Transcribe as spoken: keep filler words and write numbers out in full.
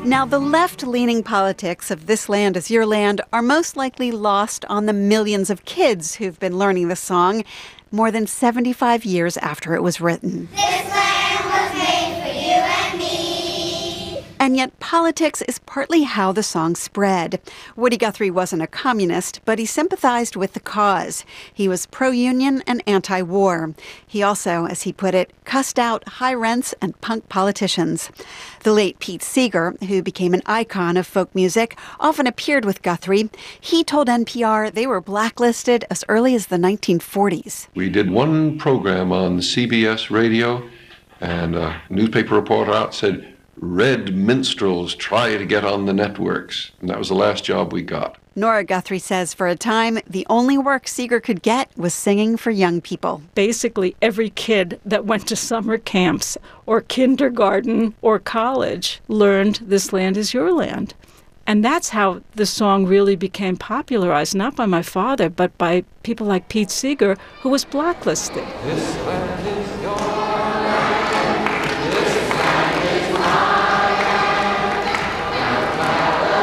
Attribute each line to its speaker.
Speaker 1: Now, the left-leaning politics of This Land Is Your Land are most likely lost on the millions of kids who've been learning the song more than seventy-five years after it was written.
Speaker 2: This land was made for you and me.
Speaker 1: And yet politics is partly how the song spread. Woody Guthrie wasn't a communist, but he sympathized with the cause. He was pro-union and anti-war. He also, as he put it, cussed out high rents and punk politicians. The late Pete Seeger, who became an icon of folk music, often appeared with Guthrie. He told N P R they were blacklisted as early as the nineteen forties.
Speaker 3: We did one program on C B S radio, and a newspaper reporter out said, "Red minstrels try to get on the networks." And that was the last job we got.
Speaker 1: Nora Guthrie says for a time, the only work Seeger could get was singing for young people.
Speaker 4: Basically, every kid that went to summer camps or kindergarten or college learned This Land Is Your Land. And that's how the song really became popularized, not by my father, but by people like Pete Seeger, who was blacklisted.
Speaker 5: This land is your